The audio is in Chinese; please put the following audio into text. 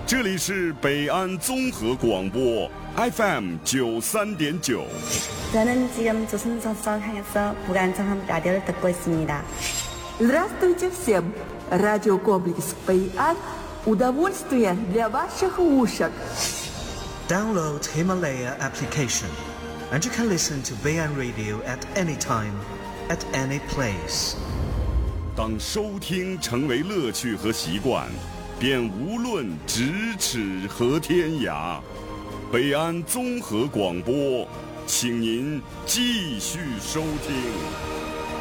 这里是北安综合广播 FM 93.9。 저는 지금 조선소설 향해서 무관정한 라디오를 듣고 있습니다. Здравствуйте всем! Радиокомплекс «Пэйан» – удовольствие для ваших ушек. Download Himalaya application and you can listen to Bayan Radio at any time, at any place. 当收听成为乐趣和习惯，便无论咫尺和天涯。北安综合广播，请您继续收听。